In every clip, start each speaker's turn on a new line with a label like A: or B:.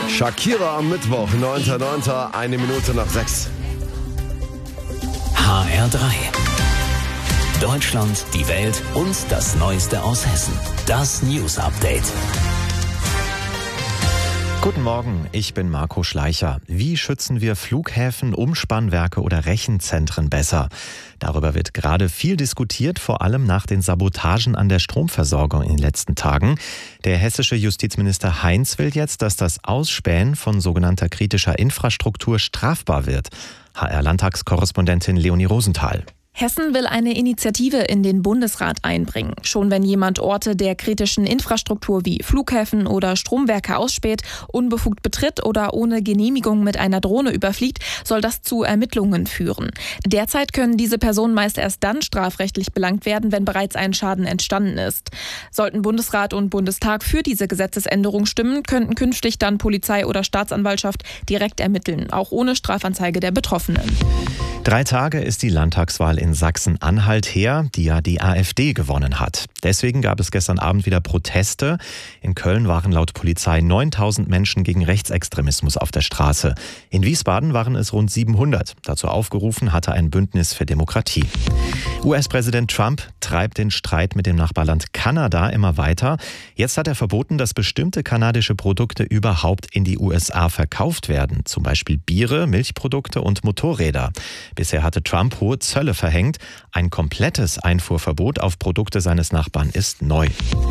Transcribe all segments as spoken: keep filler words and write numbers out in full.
A: Shakira am Mittwoch, neunter neunter, eine Minute nach sechs.
B: H R drei. Deutschland, die Welt und das Neueste aus Hessen. Das News Update.
C: Guten Morgen, ich bin Marco Schleicher. Wie schützen wir Flughäfen, Umspannwerke oder Rechenzentren besser? Darüber wird gerade viel diskutiert, vor allem nach den Sabotagen an der Stromversorgung in den letzten Tagen. Der hessische Justizminister Heinz will jetzt, dass das Ausspähen von sogenannter kritischer Infrastruktur strafbar wird. H R-Landtagskorrespondentin Leonie Rosenthal.
D: Hessen will eine Initiative in den Bundesrat einbringen. Schon wenn jemand Orte der kritischen Infrastruktur wie Flughäfen oder Stromwerke ausspäht, unbefugt betritt oder ohne Genehmigung mit einer Drohne überfliegt, soll das zu Ermittlungen führen. Derzeit können diese Personen meist erst dann strafrechtlich belangt werden, wenn bereits ein Schaden entstanden ist. Sollten Bundesrat und Bundestag für diese Gesetzesänderung stimmen, könnten künftig dann Polizei oder Staatsanwaltschaft direkt ermitteln, auch ohne Strafanzeige der Betroffenen.
C: Drei Tage ist die Landtagswahl in Sachsen-Anhalt her, die ja die AfD gewonnen hat. Deswegen gab es gestern Abend wieder Proteste. In Köln waren laut Polizei neuntausend Menschen gegen Rechtsextremismus auf der Straße. In Wiesbaden waren es rund siebenhundert. Dazu aufgerufen hatte ein Bündnis für Demokratie. U S-Präsident Trump treibt den Streit mit dem Nachbarland Kanada immer weiter. Jetzt hat er verboten, dass bestimmte kanadische Produkte überhaupt in die U S A verkauft werden. Zum Beispiel Biere, Milchprodukte und Motorräder. Bisher hatte Trump hohe Zölle verhängt. Ein komplettes Einfuhrverbot auf Produkte seines Nachbarn ist neu.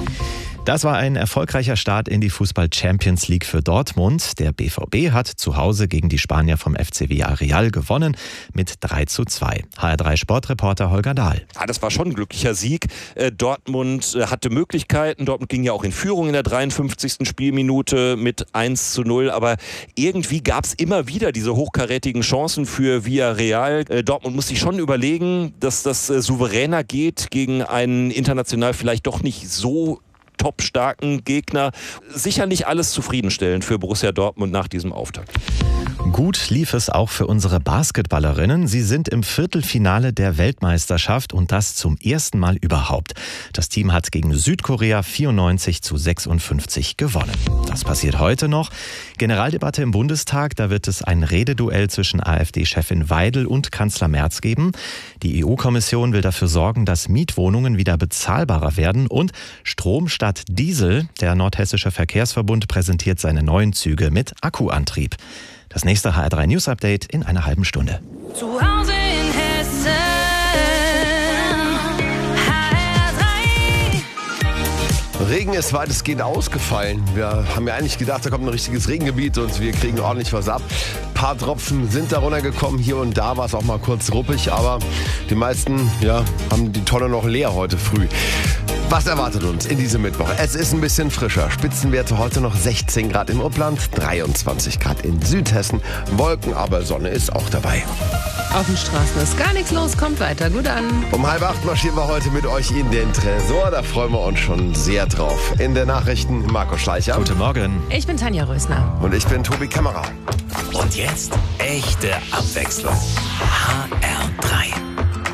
C: Das war ein erfolgreicher Start in die Fußball-Champions League für Dortmund. Der B V B hat zu Hause gegen die Spanier vom F C Villarreal gewonnen mit drei zu zwei. H R drei Sportreporter Holger Dahl.
E: Ja, das war schon ein glücklicher Sieg. Dortmund hatte Möglichkeiten. Dortmund ging ja auch in Führung in der dreiundfünfzigsten Spielminute mit eins zu null. Aber irgendwie gab es immer wieder diese hochkarätigen Chancen für Villarreal. Dortmund muss sich schon überlegen, dass das souveräner geht gegen einen international vielleicht doch nicht so top-starken Gegner. Sicher nicht alles zufriedenstellend für Borussia Dortmund nach diesem Auftakt.
C: Gut lief es auch für unsere Basketballerinnen. Sie sind im Viertelfinale der Weltmeisterschaft und das zum ersten Mal überhaupt. Das Team hat gegen Südkorea vierundneunzig zu sechsundfünfzig gewonnen. Das passiert heute noch. Generaldebatte im Bundestag, da wird es ein Rededuell zwischen AfD-Chefin Weidel und Kanzler Merz geben. Die E U-Kommission will dafür sorgen, dass Mietwohnungen wieder bezahlbarer werden und Strom statt Diesel. Der Nordhessische Verkehrsverbund präsentiert seine neuen Züge mit Akkuantrieb. Das nächste H R drei News Update in einer halben Stunde.
F: Zu Hause in Hessen, H R drei.
A: Regen ist weitestgehend ausgefallen. Wir haben ja eigentlich gedacht, da kommt ein richtiges Regengebiet und wir kriegen ordentlich was ab. Ein paar Tropfen sind da runtergekommen. Hier und da war es auch mal kurz ruppig, aber die meisten ja, haben die Tonne noch leer heute früh. Was erwartet uns in diesem Mittwoch? Es ist ein bisschen frischer. Spitzenwerte heute noch sechzehn Grad im Upland, dreiundzwanzig Grad in Südhessen. Wolken, aber Sonne ist auch dabei.
G: Auf den Straßen ist gar nichts los, kommt weiter gut an.
A: Um halb acht marschieren wir heute mit euch in den Tresor. Da freuen wir uns schon sehr drauf. In den Nachrichten Marco Schleicher.
C: Guten Morgen.
G: Ich bin Tanja Rösner.
A: Und ich bin Tobi Kämmerer.
B: Und jetzt echte Abwechslung. H R drei.